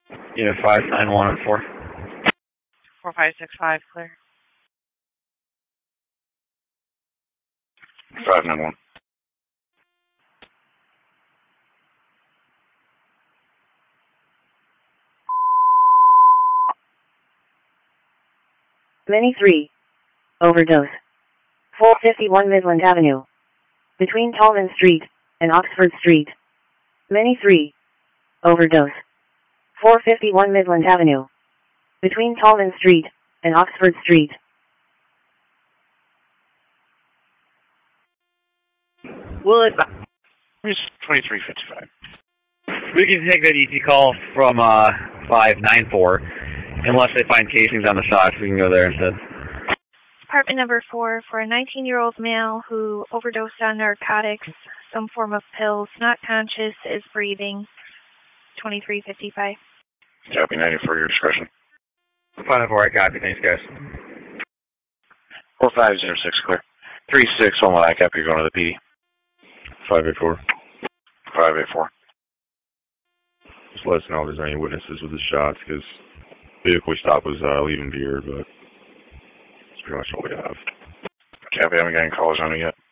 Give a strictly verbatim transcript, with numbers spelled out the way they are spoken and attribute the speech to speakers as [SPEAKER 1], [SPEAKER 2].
[SPEAKER 1] Yeah, five nine one and four.
[SPEAKER 2] Four five six five, clear.
[SPEAKER 3] Five nine one.
[SPEAKER 4] Mini three. Overdose. four fifty-one Midland Avenue. Between Tallman Street and Oxford Street. Mini three. Overdose. four fifty-one Midland Avenue. Between Tallman Street and Oxford Street.
[SPEAKER 1] Well, it's
[SPEAKER 3] It's twenty-three fifty-five.
[SPEAKER 1] we can take that E T call from uh, five nine four. Unless they find casings on the socks, we can go there instead.
[SPEAKER 2] Apartment number four for a nineteen-year-old male who overdosed on narcotics, some form of pills, not conscious, is breathing. twenty-three fifty-five.
[SPEAKER 3] Copy ninety for your discretion.
[SPEAKER 1] five nine four, I copy. Thanks, guys.
[SPEAKER 3] Four five zero six, clear. Three six, hold on, I copy. You're going to the P D.
[SPEAKER 5] Five eight four.
[SPEAKER 3] Five eight four.
[SPEAKER 5] Just let us know if there's any witnesses with the shots, because the vehicle we stopped was uh, leaving Beard, but that's pretty much all we have.
[SPEAKER 3] Copy. I haven't got any calls on it yet.